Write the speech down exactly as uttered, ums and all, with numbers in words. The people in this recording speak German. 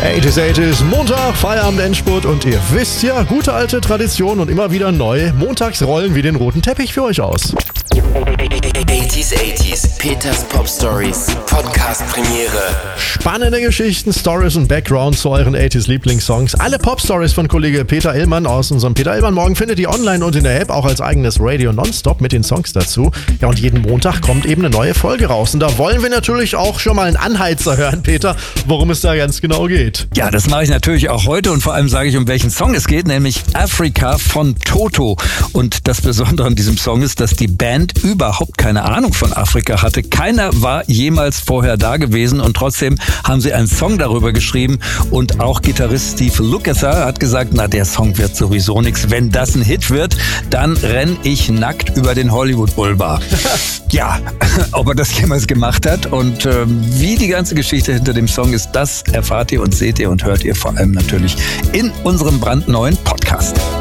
achtziger, achtziger, Montag, Feierabend, Endspurt und ihr wisst ja, gute alte Tradition und immer wieder neu. Montags rollen wir den roten Teppich für euch aus. achtziger, achtziger, Peters Pop Stories, Podcast Premiere. Spannende Geschichten, Stories und Backgrounds zu euren achtziger Lieblingssongs. Alle Pop Stories von Kollege Peter Illmann aus unserem Peter Illmann Morgen findet ihr online und in der App auch als eigenes Radio Nonstop mit den Songs dazu. Ja, und jeden Montag kommt eben eine neue Folge raus. Und da wollen wir natürlich auch schon mal einen Anheizer hören, Peter, worum es da ganz genau geht. Ja, das mache ich natürlich auch heute und vor allem sage ich, um welchen Song es geht, nämlich Africa von Toto. Und das Besondere an diesem Song ist, dass die Band überhaupt keine Ahnung von Afrika hatte. Keiner war jemals vorher da gewesen und trotzdem haben sie einen Song darüber geschrieben und auch Gitarrist Steve Lukather hat gesagt, na, der Song wird sowieso nichts. Wenn das ein Hit wird, dann renn ich nackt über den Hollywood Boulevard. Ja, ob er das jemals gemacht hat und äh, wie die ganze Geschichte hinter dem Song ist, das erfahrt ihr und seht ihr und hört ihr vor allem natürlich in unserem brandneuen Podcast.